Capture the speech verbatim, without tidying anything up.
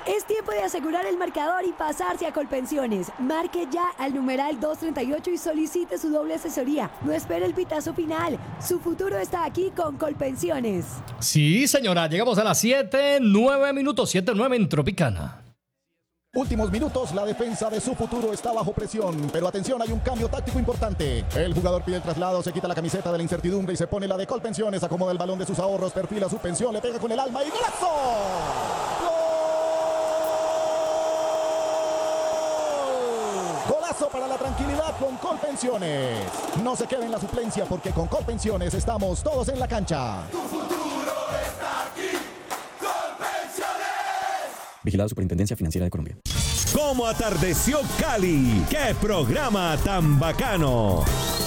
Es tiempo de asegurar el marcador y pasarse a Colpensiones. Marque ya al numeral doscientos treinta y ocho y solicite su doble asesoría. No espere el pitazo final. Su futuro está aquí con Colpensiones. Sí, señora. Llegamos a las siete, nueve minutos. siete, nueve en Tropicana. Últimos minutos, la defensa de Su Futuro está bajo presión, pero atención, hay un cambio táctico importante. El jugador pide el traslado, se quita la camiseta de la incertidumbre y se pone la de Colpensiones, acomoda el balón de sus ahorros, perfila su pensión, le pega con el alma y ¡golazo! ¡Gol! ¡Golazo para la tranquilidad con Colpensiones! No se quede en la suplencia porque con Colpensiones estamos todos en la cancha. Tu futuro está aquí. Vigilado Superintendencia Financiera de Colombia. ¿Cómo atardeció Cali? ¡Qué programa tan bacano!